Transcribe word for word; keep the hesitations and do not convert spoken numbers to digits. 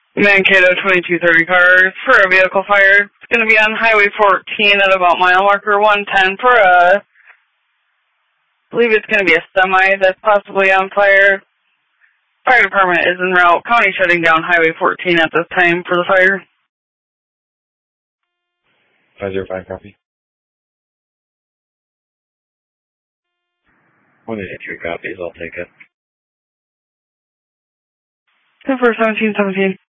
Mankato twenty-two thirty cars for a vehicle fire. It's going to be on Highway fourteen at about mile marker one ten for a, I believe it's going to be a semi that's possibly on fire. Fire department is en route. County shutting down Highway fourteen at this time for the fire. five zero five, copy. one eighty-three copies, I'll take it. ten for seventeen seventeen.